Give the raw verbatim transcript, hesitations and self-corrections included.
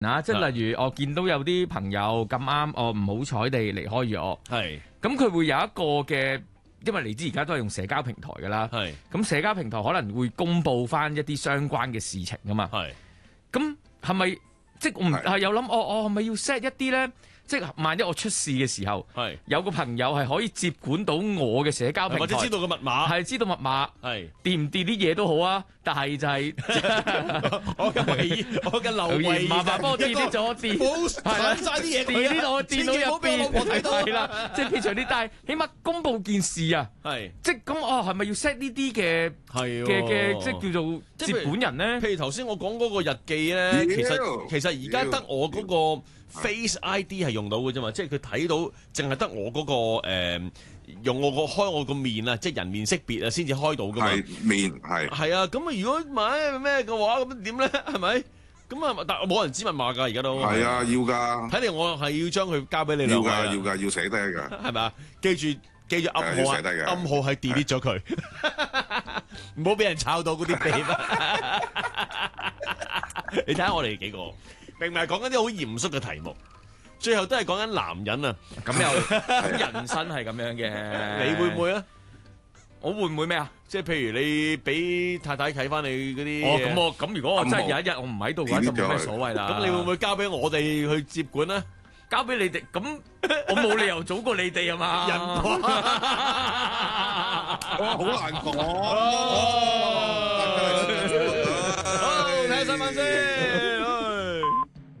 啊，即係例如我見到有啲朋友咁啱，我唔好彩地離開咗， 係咁佢會有一個嘅，因為你知而家都係用社交平台㗎啦， 係咁社交平台可能會公佈翻一啲相關嘅事情㗎嘛， 係咁係咪即係我唔係係有諗我我係咪要 set 一啲咧？即係萬一我出事嘅時候， 係有個朋友係可以接管到我嘅社交平台， 或者知道個密碼係知道密碼， 係。 跌唔跌啲嘢都好啊，但係就係、 我嘅唯一，我嘅留位， 麻煩幫我 delete 咗電， 冇係啦晒啲嘢佢啊， delete 我電腦入千祈唔好俾我老婆睇到啊係啦，即係撇除啲，但係起碼公佈件事啊， 係即係咁哦，係咪要 set 呢啲嘅係嘅嘅，即係叫做即係譬如接管人咧？ 譬如頭先我講嗰個日記咧，其實其實而家得我嗰個 Face I D 係用到嘅啫嘛，即係佢睇到淨係得我嗰個誒用我個開我個面啊，即係人面識別啊，先至開到噶嘛。 係面係係啊，咁啊如果買咩嘅話，咁點咧？係咪？咁啊，但冇人知密碼㗎，而家都係啊，要㗎， 睇嚟我係要將佢交俾你要㗎， 兩位啊要㗎，要寫低㗎。 係咪啊？記住記住暗號啊係要寫低！嘅暗號係 delete 咗佢，唔好俾人抄到嗰啲秘密。你睇下我哋幾個，明明係講緊啲好嚴肅嘅題目，最後都係講緊男人啊！ 咁又咁人生係咁樣嘅， 你會唔會啊？ 我會唔會咩啊？ 即係譬如你俾太太睇翻你嗰啲， 哦，咁我咁如果我真係有一日我唔喺度嘅話，就冇咩所謂啦。 咁你會唔會交俾我哋去接管啊？ 交俾你哋？咁我冇理由早過你哋啊嘛。 人哇，好難講。 好，睇下新聞先。